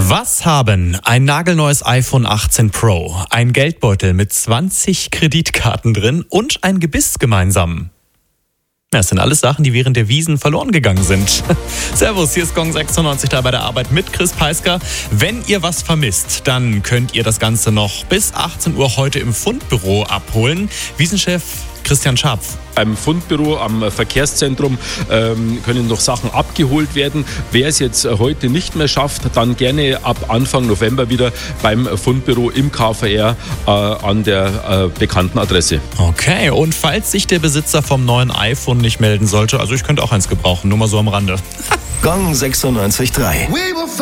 Was haben ein nagelneues iPhone 18 Pro, ein Geldbeutel mit 20 Kreditkarten drin und ein Gebiss gemeinsam? Das sind alles Sachen, die während der Wiesn verloren gegangen sind. Servus, hier ist Gong 96 da bei der Arbeit mit Chris Peisker. Wenn ihr was vermisst, dann könnt ihr das Ganze noch bis 18 Uhr heute im Fundbüro abholen. Wiesnchef Christian Scharpf. Beim Fundbüro am Verkehrszentrum können noch Sachen abgeholt werden. Wer es jetzt heute nicht mehr schafft, dann gerne ab Anfang November wieder beim Fundbüro im KVR an der bekannten Adresse. Okay, und falls sich der Besitzer vom neuen iPhone nicht melden sollte, also ich könnte auch eins gebrauchen, nur mal so am Rande. Gong 96.3.